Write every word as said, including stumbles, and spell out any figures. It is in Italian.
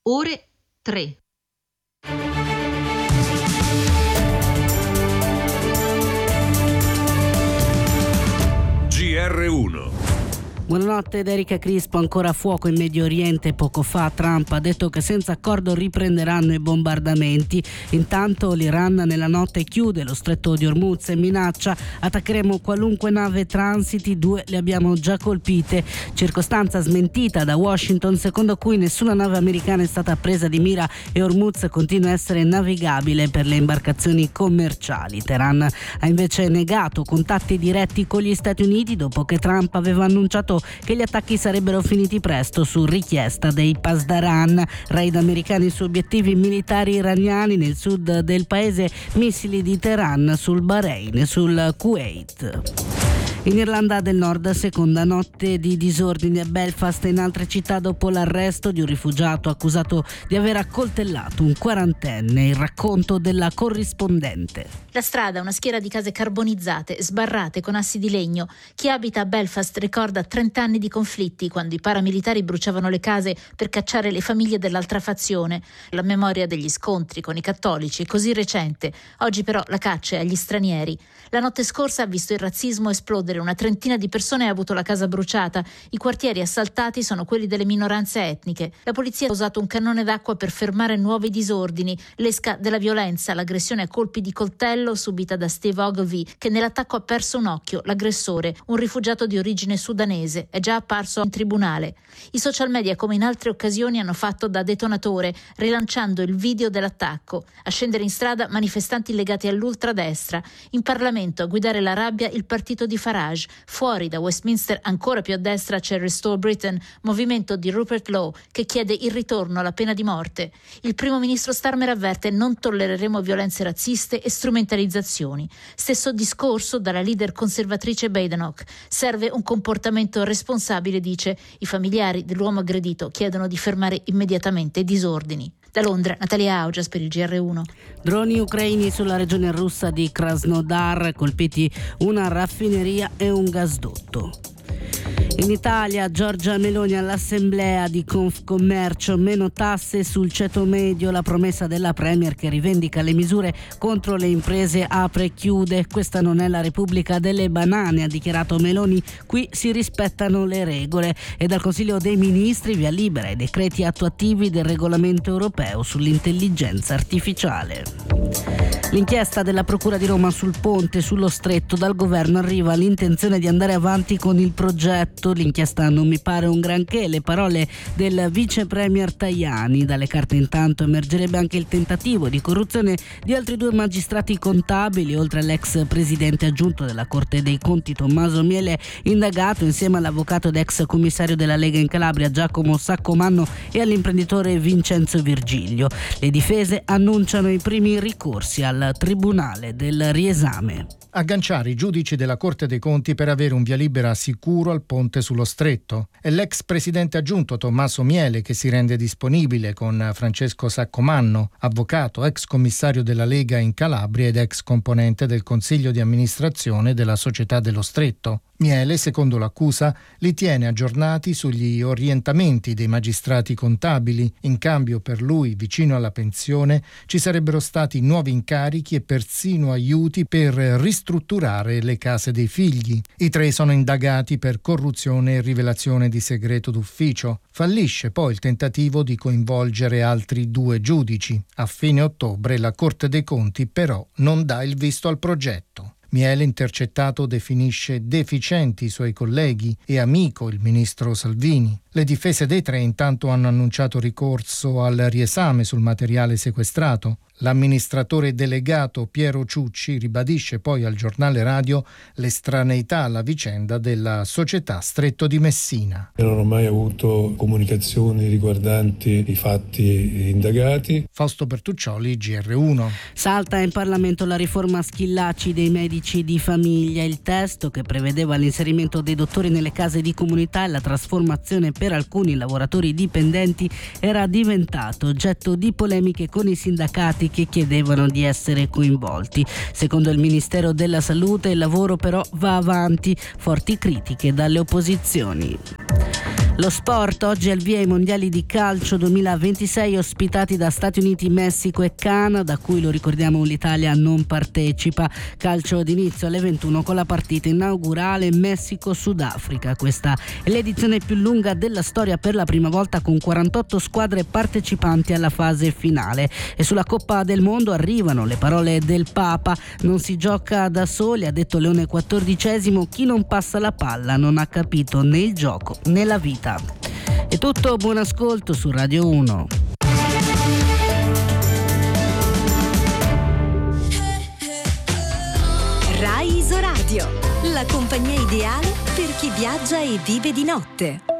ore tre. G R uno. Buonanotte ed Erika Crispo. Ancora fuoco in Medio Oriente. Poco fa Trump ha detto che senza accordo riprenderanno i bombardamenti. Intanto l'Iran nella notte chiude lo stretto di Hormuz e minaccia: attaccheremo qualunque nave transiti, due le abbiamo già colpite. Circostanza smentita da Washington, secondo cui nessuna nave americana è stata presa di mira e Hormuz continua a essere navigabile per le imbarcazioni commerciali. Teheran ha invece negato contatti diretti con gli Stati Uniti dopo che Trump aveva annunciato che gli attacchi sarebbero finiti presto su richiesta dei Pasdaran, raid americani su obiettivi militari iraniani nel sud del paese, missili di Teheran sul Bahrain e sul Kuwait. In Irlanda del Nord, seconda notte di disordini a Belfast e in altre città dopo l'arresto di un rifugiato accusato di aver accoltellato un quarantenne. Il racconto della corrispondente. La strada, una schiera di case carbonizzate, sbarrate con assi di legno. Chi abita a Belfast ricorda trenta anni di conflitti, quando i paramilitari bruciavano le case per cacciare le famiglie dell'altra fazione. La memoria degli scontri con i cattolici è così recente. Oggi però la caccia è agli stranieri. La notte scorsa ha visto il razzismo esplodere. Una trentina di persone ha avuto la casa bruciata. I quartieri assaltati sono quelli delle minoranze etniche. La polizia ha usato un cannone d'acqua per fermare nuovi disordini. L'esca della violenza, l'aggressione a colpi di coltello subita da Steve Ogilvy, che nell'attacco ha perso un occhio. L'aggressore, un rifugiato di origine sudanese, è già apparso in tribunale. I social media, come in altre occasioni, hanno fatto da detonatore, rilanciando il video dell'attacco. A scendere in strada manifestanti legati all'ultradestra. In Parlamento a guidare la rabbia il partito di Farage. Fuori da Westminster, ancora più a destra, c'è Restore Britain, movimento di Rupert Lowe, che chiede il ritorno alla pena di morte. Il primo ministro Starmer avverte: non tollereremo violenze razziste e strumentalizzazioni. Stesso discorso dalla leader conservatrice Badenoch. Serve un comportamento responsabile, dice. I familiari dell'uomo aggredito chiedono di fermare immediatamente i disordini. Da Londra, Natalia Augias per il G R uno. Droni ucraini sulla regione russa di Krasnodar, colpiti una raffineria e un gasdotto. In Italia, Giorgia Meloni all'assemblea di Confcommercio: meno tasse sul ceto medio, la promessa della Premier che rivendica le misure contro le imprese apre e chiude. Questa non è la Repubblica delle banane, ha dichiarato Meloni, qui si rispettano le regole. E dal Consiglio dei Ministri via libera ai decreti attuativi del regolamento europeo sull'intelligenza artificiale. L'inchiesta della Procura di Roma sul ponte sullo Stretto: dal governo arriva l'intenzione di andare avanti con il progetto. L'inchiesta non mi pare un granché, le parole del vice premier Tajani. Dalle carte intanto emergerebbe anche il tentativo di corruzione di altri due magistrati contabili, oltre all'ex presidente aggiunto della Corte dei Conti Tommaso Miele, indagato insieme all'avvocato ed ex commissario della Lega in Calabria Giacomo Saccomanno e all'imprenditore Vincenzo Virgilio. Le difese annunciano i primi ricorsi al Tribunale del riesame. Agganciare i giudici della Corte dei Conti per avere un via libera sicuro al ponte sullo Stretto. È l'ex presidente aggiunto Tommaso Miele che si rende disponibile con Francesco Saccomanno, avvocato, ex commissario della Lega in Calabria ed ex componente del Consiglio di amministrazione della Società dello Stretto. Miele, secondo l'accusa, li tiene aggiornati sugli orientamenti dei magistrati contabili. In cambio, per lui, vicino alla pensione, ci sarebbero stati nuovi incarichi e persino aiuti per ristrutturare le case dei figli. I tre sono indagati per corruzione e rivelazione di segreto d'ufficio. Fallisce poi il tentativo di coinvolgere altri due giudici. A fine ottobre la Corte dei Conti però non dà il visto al progetto. Miele, intercettato, definisce deficienti i suoi colleghi e amico il ministro Salvini. Le difese dei tre intanto hanno annunciato ricorso al riesame sul materiale sequestrato. L'amministratore delegato Piero Ciucci ribadisce poi al giornale radio l'estraneità alla vicenda della società Stretto di Messina. Non ho mai avuto comunicazioni riguardanti i fatti indagati. Fausto Bertuccioli, G R uno. Salta in Parlamento la riforma Schillaci dei medici di famiglia. Il testo, che prevedeva l'inserimento dei dottori nelle case di comunità e la trasformazione per alcuni lavoratori dipendenti, era diventato oggetto di polemiche con i sindacati che chiedevano di essere coinvolti. Secondo il Ministero della Salute il lavoro però va avanti, forti critiche dalle opposizioni. Lo sport, oggi al via i mondiali di calcio duemilaventisei ospitati da Stati Uniti, Messico e Canada, a cui, lo ricordiamo, l'Italia non partecipa. Calcio d'inizio alle ventuno con la partita inaugurale Messico-Sudafrica. Questa è l'edizione più lunga della storia, per la prima volta con quarantotto squadre partecipanti alla fase finale. E sulla Coppa del Mondo arrivano le parole del Papa: non si gioca da soli, ha detto Leone quattordicesimo, chi non passa la palla non ha capito né il gioco né la vita. È tutto, buon ascolto su Radio uno. Rai Isoradio, la compagnia ideale per chi viaggia e vive di notte.